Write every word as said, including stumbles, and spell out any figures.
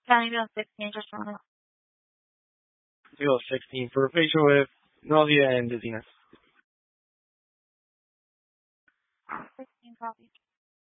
County Bill sixteen, just a moment. Bill sixteen for a patient with nausea and dizziness. sixteen copy.